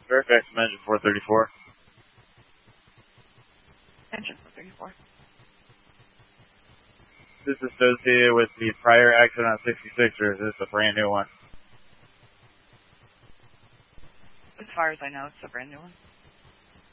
Fairfax Engine 434. Engine 434. Is this associated with the prior accident on 66, or is this a brand new one? As far as I know, it's a brand new one.